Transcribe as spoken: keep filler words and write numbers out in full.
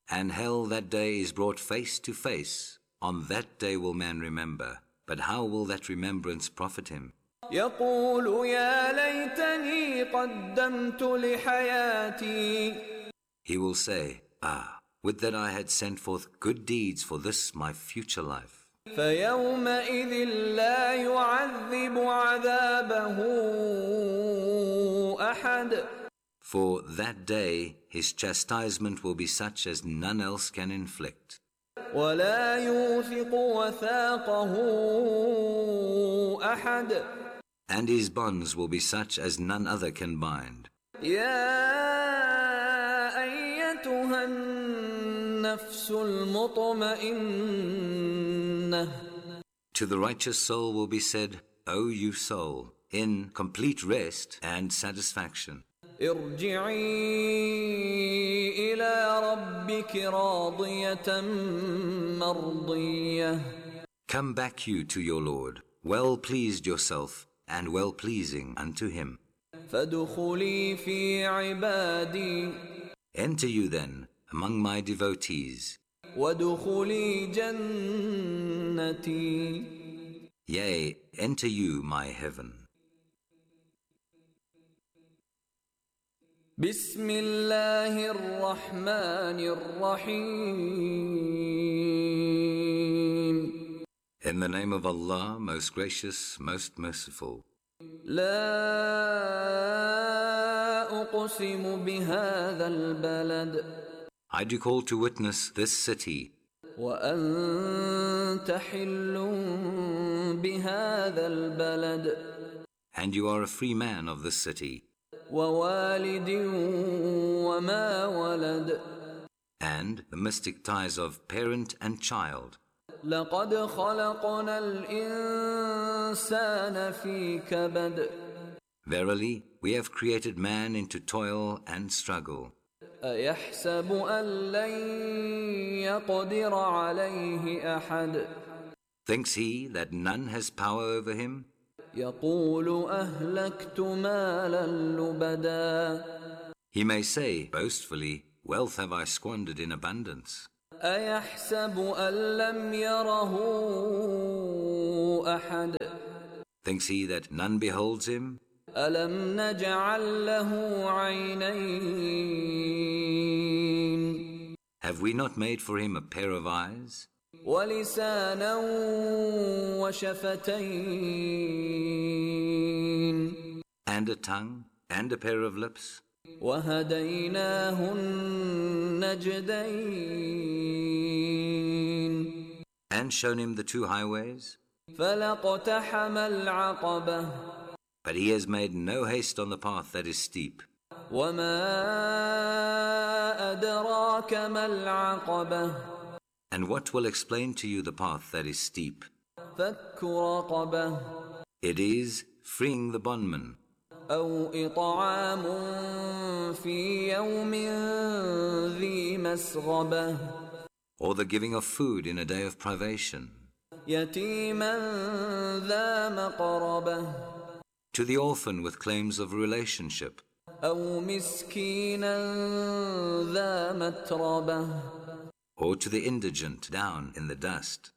And hell that day is brought face to face. On that day will man remember. But how will that remembrance profit him? يقول يا ليتني قدمت لحياتي. He will say, ah, would that I had sent forth good deeds for this my future life. فيومئذ لا يعذب عذابه أحد. For that day his chastisement will be such as none else can inflict. ولا يوثق وثاقه أحد. And his bonds will be such as none other can bind. يا أيتها النفس المطمئنة. To the righteous soul will be said, O you soul, in complete rest and satisfaction. ارجعي إلى ربك راضية مرضية. Come back you to your Lord, well pleased yourself and well pleasing unto him. فادخلي في عبادي. Enter you then among my devotees. وادخلي جنتي. Yea, enter you my heaven. بسم الله الرحمن الرحيم. In the name of Allah, most gracious, most merciful. لا أقسم بهذا البلد. I do call to witness this city. وأنت حل بهذا البلد. And you are a free man of this city. ووالد وما ولد. And the mystic ties of parent and child. لقد خلقنا الإنسان في كبد. Verily, we have created man into toil and struggle. أيحسب أن لن يقدر عليه أحد. Thinks he that none has power over him? يقول أهلكت مالا لبدا. He may say boastfully, wealth have I squandered in abundance. أيحسب أن لم يره أحد. Thinks he that none beholds him? ألم نجعل له عينين. Have we not made for him a pair of eyes? ولسانا وشفتين. And a tongue, and a pair of lips. وهديناه النجدين. And shown him the two highways. فلاقتحم العقبة. But he has made no haste on the path that is steep. وما أدراك ما العقبة. And what will explain to you the path that is steep? فك رقبة. It is freeing the bondman. أو إطعام في يوم ذي مسغبة. Or the giving of food in a day of privation. يتيما ذا مقربة. To the orphan with claims of relationship. أو مسكينا ذا متربة. Or to the indigent down in the dust.